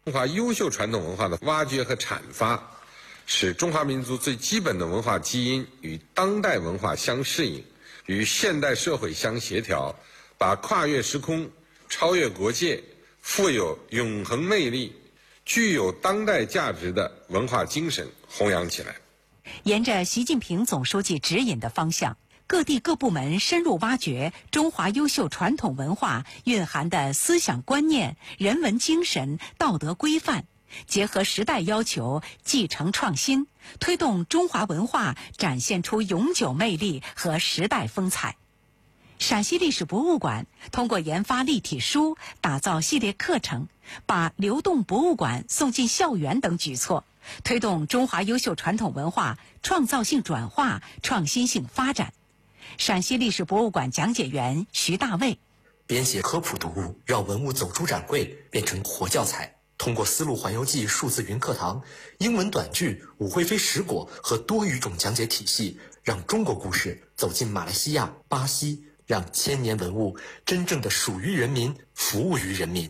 中华优秀传统文化的挖掘和阐发，使中华民族最基本的文化基因与当代文化相适应，与现代社会相协调，把跨越时空、超越国界、富有永恒魅力、具有当代价值的文化精神弘扬起来。 沿着习近平总书记指引的方向，各地各部门深入挖掘中华优秀传统文化蕴含的思想观念、人文精神、道德规范，结合时代要求，继承创新，推动中华文化展现出永久魅力和时代风采。陕西历史博物馆通过研发立体书、打造系列课程，把流动博物馆送进校园等举措，推动中华优秀传统文化创造性转化、创新性发展。陕西历史博物馆讲解员徐大卫： 编写科普读物，让文物走出展柜，变成活教材。通过丝路环游记数字云课堂、英文短剧、武惠妃食果和多语种讲解体系，让中国故事走进马来西亚、巴西，让千年文物真正的属于人民，服务于人民。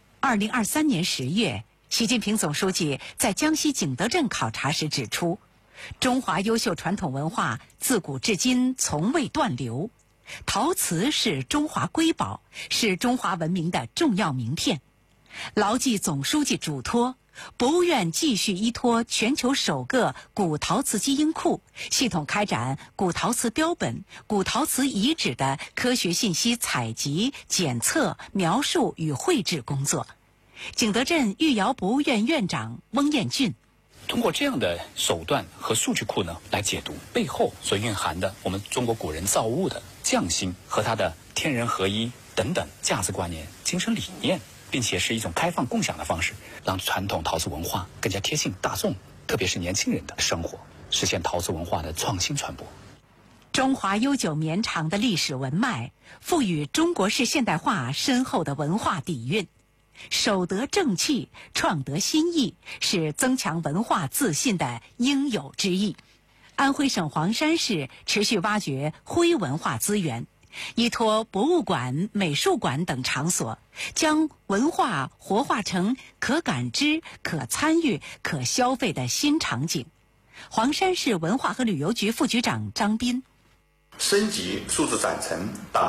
2023年10月，习近平总书记在江西景德镇考察时指出，中华优秀传统文化自古至今从未断流，陶瓷是中华瑰宝，是中华文明的重要名片。牢记总书记嘱托，博物院继续依托全球首个古陶瓷基因库，系统开展古陶瓷标本、古陶瓷遗址的科学信息采集、检测、描述与绘制工作。景德镇御窑博物院院长翁彦俊： 通过这样的手段和数据库呢，来解读背后所蕴含的我们中国古人造物的匠心和它的天人合一等等价值观念、精神理念，并且是一种开放共享的方式，让传统陶瓷文化更加贴近大众，特别是年轻人的生活，实现陶瓷文化的创新传播。 中华悠久绵长的历史文脉，赋予中国式现代化深厚的文化底蕴。守得正气，创得新意，是增强文化自信的应有之义。安徽省黄山市持续挖掘徽文化资源，依托博物馆、美术馆等场所，将文化活化成可感知、可参与、可消费的新场景。黄山市文化和旅游局副局长张斌： 升级数字展陈，